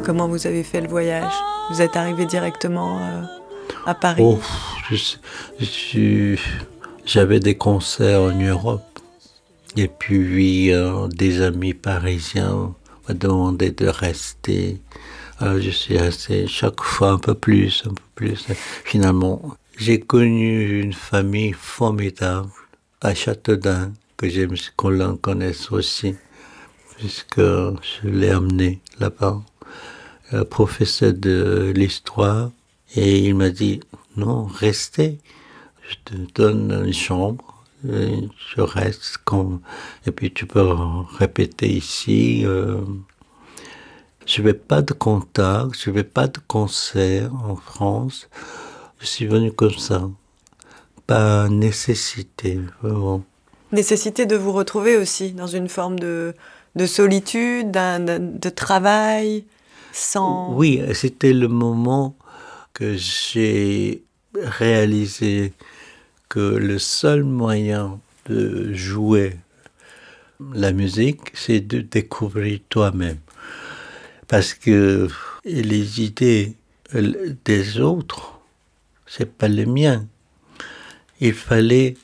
Comment vous avez fait le voyage? Vous êtes arrivé directement à Paris? Oh, je- j'avais des concerts en Europe. Et puis, des amis parisiens m'ont demandé de rester. Alors, je suis resté chaque fois un peu plus, un peu plus. Finalement, j'ai connu une famille formidable à Châteaudun, qu'on l'en connaisse aussi, puisque je l'ai amené là-bas, professeur de l'histoire. Et il m'a dit, non, restez, je te donne une chambre. Et je reste et puis tu peux répéter ici. Je n'avais pas de contact, je n'avais pas de concert en France. Je suis venu comme ça, pas nécessité, vraiment. Nécessité de vous retrouver aussi dans une forme de solitude, de travail, sans... Oui, c'était le moment que j'ai réalisé que le seul moyen de jouer la musique, c'est de découvrir toi-même. Parce que les idées des autres, c'est pas les miennes. Il fallait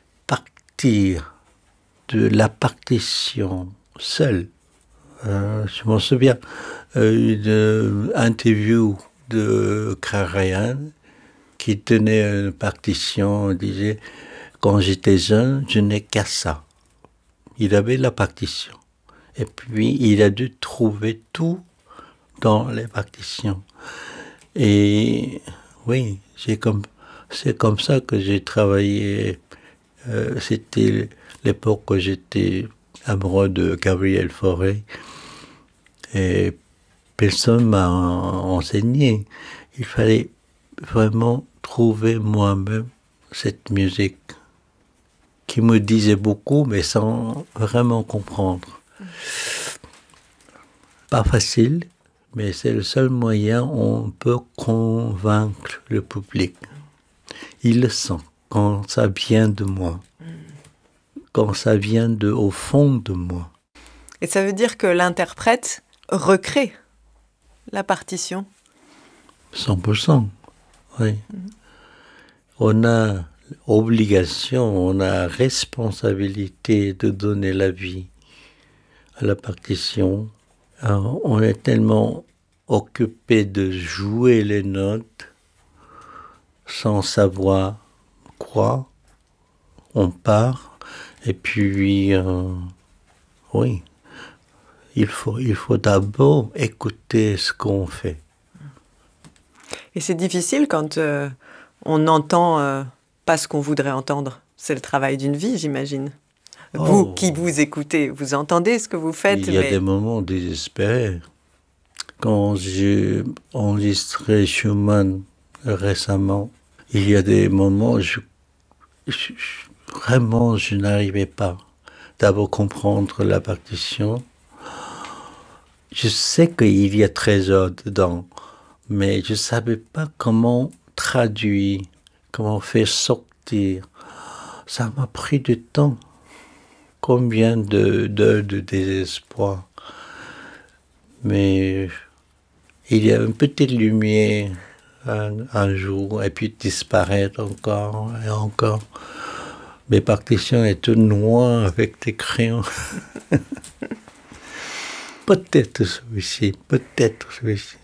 partir de la partition seule. Je m'en souviens, une interview de Karajan qui tenait une partition, disait « Quand j'étais jeune, je n'ai qu'à ça ». Il avait la partition. Et puis, il a dû trouver tout dans les partitions. Et oui, c'est comme ça que j'ai travaillé. C'était l'époque où j'étais amoureux de Gabriel Fauré. Et personne m'a enseigné. Il fallait vraiment trouver moi-même cette musique qui me disait beaucoup, mais sans vraiment comprendre. Pas facile, mais c'est le seul moyen où on peut convaincre le public. Il le sent quand ça vient de moi, quand ça vient au fond de moi. Et ça veut dire que l'interprète recrée la partition? 100%, oui. On a obligation, on a responsabilité de donner la vie à la partition. Alors, on est tellement occupé de jouer les notes sans savoir quoi. On part et puis, oui, il faut d'abord écouter ce qu'on fait. Et c'est difficile quand on n'entend pas ce qu'on voudrait entendre. C'est le travail d'une vie, j'imagine. Vous qui vous écoutez, vous entendez ce que vous faites. Il y a des moments désespérés. Quand j'ai enregistré Schumann récemment, il y a des moments où vraiment je n'arrivais pas d'abord comprendre la partition. Je sais qu'il y a trésor dedans, mais je ne savais pas comment traduire, comment faire sortir. Ça m'a pris du temps. Combien d'heures de désespoir. Mais il y a une petite lumière un jour, et puis disparaître encore et encore. Mes partitions étaient noires avec des crayons. Peut-être celui-ci, peut-être celui-ci.